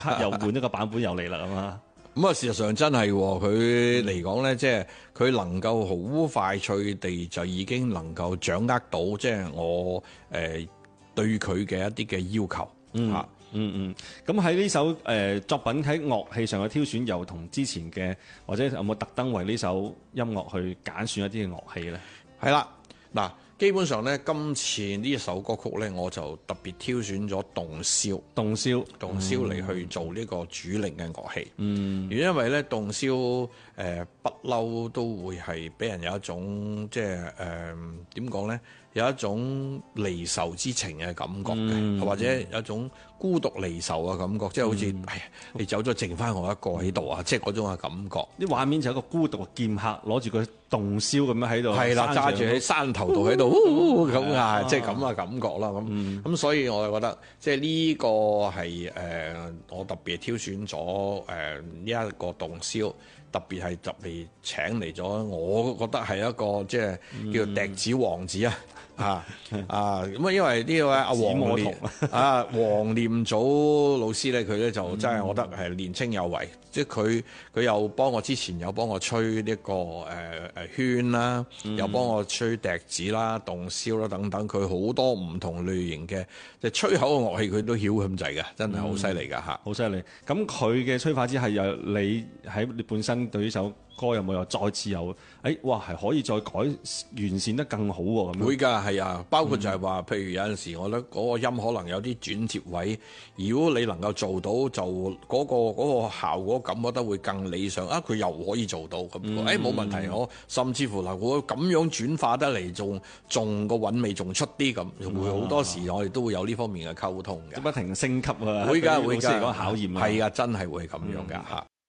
刻又換一個版本又嚟啦咁啊！ 咁啊，事實上真係佢嚟講呢，即係佢能夠好快脆地就已經能夠掌握到，即係我對佢嘅一啲嘅要求嚇。 咁喺呢首作品喺樂器上嘅挑選，又同之前嘅或者有冇特登為呢首音樂去揀選一啲嘅樂器呢？ 係啦，嗱，基本上呢，今次呢一首歌曲呢，我就特別挑選咗洞簫嚟去做呢個主領嘅樂器。因為呢，洞簫不嬲都會係俾人有一種即係點講呢？有一種離愁之情嘅感覺嘅，或者有一種孤獨離愁嘅感覺，即係好似你走咗剩翻我一個喺度啊，即係嗰種嘅感覺。 啲畫面就有一個孤獨嘅劍客攞住個洞簫咁樣喺度， 係啦，揸住喺山頭度喺度咁啊，即係咁嘅感覺啦。咁所以我就覺得即係呢個係我特別挑選咗呢一個洞簫。特別係特別請嚟咗，我覺得係一個即係叫做笛子王子啊！咁啊，因為呢位阿黃念祖老師咧，佢咧就真係我覺得係年青有為，即係佢又幫我之前有幫我吹呢個絃啦，又幫我吹笛子啦、洞簫啦等等，佢好多唔同類型嘅即係吹口嘅樂器，佢都曉咁滯嘅，真係好犀利㗎嚇！ 好犀利！咁佢嘅吹法之係又你喺你本身對呢首歌有冇又再次有哇係可以再完善得更好喎？咁會㗎，係啊，包括就係話，譬如有陣時，我覺得嗰個音可能有啲轉接位，如果你能夠做到，就嗰個效果感覺得會更理想啊！佢又可以做到咁，冇問題，我甚至乎我咁樣轉化得嚟，仲個韻味仲出啲咁，會好多時我哋都會有呢方面嘅溝通嘅， 不停升級啊！ 會㗎， 對於老師嚟講考驗啊， 係啊，真係會咁樣㗎嚇。